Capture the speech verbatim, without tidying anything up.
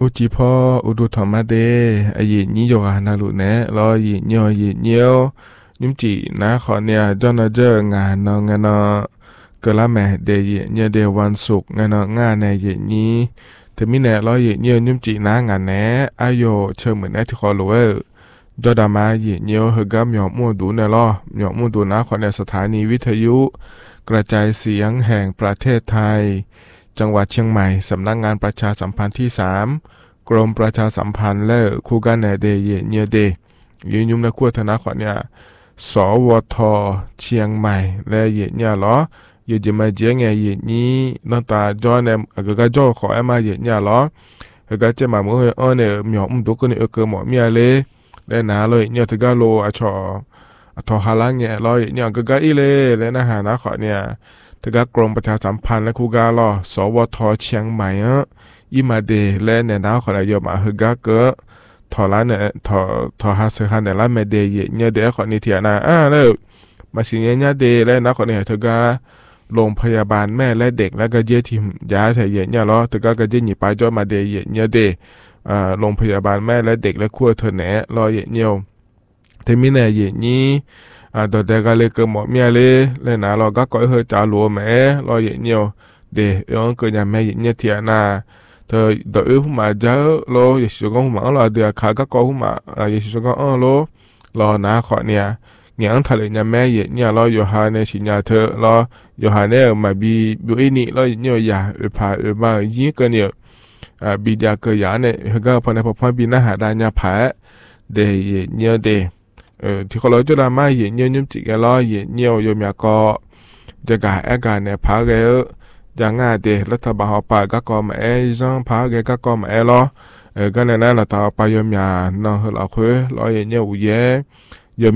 อุจิพ่ออุดุธรรมะเดอเยนี้โยกานาลุเนะรอเยเนียวเยเนียวนิมจีนะขอเนี่ยจอนเจองานนองานอกะละแม่เดเยเนียเดวันศุกร์งานงานในเยนี้แต่มิแน่รอเยเนียวนิมจีนะงานแน่อายโยเชิงเหมือนแน่ที่ขอรู้ว่าจอดามาเยเนียวเฮกามหยอกมูดูเนลอหยอกมูดูนะขอในสถานีวิทยุกระจายเสียงแห่งประเทศไทยจังหวัดเชียงใหม่สำนักงานประชาสัมพันธ์ที่สามกรมประชาสัมพันธ์และคู่กันแนเดเยเนียเดยืนยุมในขั้วธนาขอเนี่ยสวทเชียงใหม่และเยเนี่ยล้ออยู่จะมาเจียงไงเยนี้น้องตาจอเนี่ยก็ก็จ่อขอไอ้มาเยเนี่ยล้อก็จะมาเมื่ออ้อเนี่ยหยอกมุดก็เนี่ยเออหมอเมียเลยและหนาเลยเนี่ยถึงก็โลอาชอทอฮาลังเนี่ยล้อเนี่ยก็ก็อีเลยและนะหานะขอเนี่ยถึงก็กรมประชาสัมพันธ์และคู่กันล้อสวทเชียงใหม่อ่ะอีมาเดและเนี่ยนะขอได้ยอมมาฮึกะเกอทอละเนี่ยทอทอหาเสือหันเนี่ยละเมเดเยเนี่ยเดขอนี่เทียนะอ่าแล้วมาสิเนี่ยเนี่ยเดและนะขอเนี่ยถึงก็โรงพยาบาลแม่และเด็กแล้วก็เยทีมยาใส่เยเนี่ยล้อถึงก็ก็เยหนีไปจอมาเดเยเนี่ยเดอ่าโรงพยาบาลแม่และเด็กและครัวเธอแหนรอเยเนี่ยเทมิเนเยนี้อ่าตัวเด็กก็เลยเกิดหมอเมียเลยและนะเราก็ก้อยเฮจ่าหลัวแม่รอเยเนี่ยเดเออเกิดอย่างแม่เยเนี่ยเทียนะเธอเดี๋ยวหุ่มมาเจอโลยสิก็หุ่มมาเราเดี๋ยวขาก็ก็หุ่มมาอ่ายสิก็อ๋อโลรอนะขอเนี่ยเงี้ยงทะเลเนี่ยแม่เยเนี่ยเราอยู่หาในสิญญาเธอเราอยู่หาเนี่ยมาบีบิวอินี่เราเนี่ยอยากเอพาเอมายิ่งกันเนี่ยอ่าบีเดียเกยาเนี่ยเฮก็พอในพอพอบีน่าหาได้เนี่ยผาเดเยเนี่ยเดเออที่เขาเราจะได้มาเยเนี่ยยุ่มจิกันเราเยเนี่ยโยมยาก็จะกาแอการเนี่ยผาเกออย่างง่ายเดรัฐบาลไปก็ก็มาเอจังพาเกก็ก็มาเอล้อเออก็ในนั้นเราต่อไปยมยาเนาะเราคุยเราอย่างเงี้ยอุ้ย